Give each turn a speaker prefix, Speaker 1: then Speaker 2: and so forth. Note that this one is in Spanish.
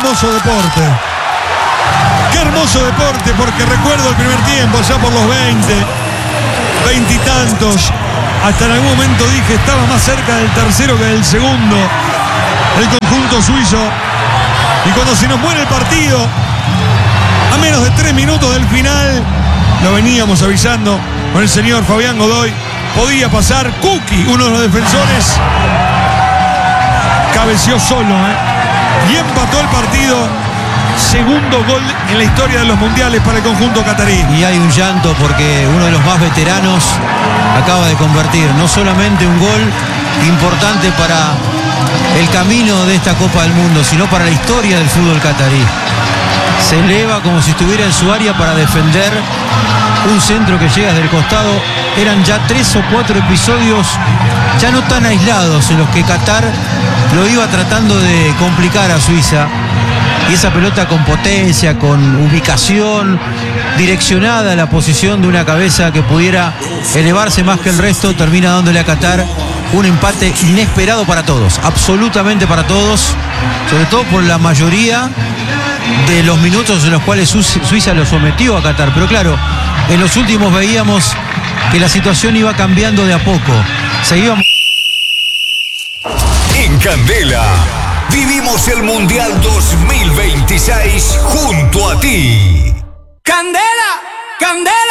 Speaker 1: hermoso deporte. Qué hermoso deporte, porque recuerdo el primer tiempo, allá por los 20 y tantos. Hasta en algún momento dije, estaba más cerca del tercero que del segundo, el conjunto suizo. Y cuando se nos muere el partido, a menos de 3 minutos del final, lo veníamos avisando con el señor Fabián Godoy, podía pasar. Cookie, uno de los defensores, cabeció solo, y empató el partido. Segundo gol en la historia de los mundiales para el conjunto catarí.
Speaker 2: Y hay un llanto porque uno de los más veteranos acaba de convertir no solamente un gol importante para el camino de esta Copa del Mundo, sino para la historia del fútbol catarí. Se eleva como si estuviera en su área para defender un centro que llega desde el costado. Eran ya 3 o 4 episodios ya no tan aislados en los que Qatar lo iba tratando de complicar a Suiza. Y esa pelota con potencia, con ubicación, direccionada a la posición de una cabeza que pudiera elevarse más que el resto, termina dándole a Qatar un empate inesperado para todos, absolutamente para todos, sobre todo por la mayoría de los minutos en los cuales Suiza lo sometió a Qatar. Pero claro, en los últimos veíamos que la situación iba cambiando de a poco. Se iba...
Speaker 3: En Candela vivimos el Mundial 2026 junto a ti.
Speaker 4: Candela, Candela.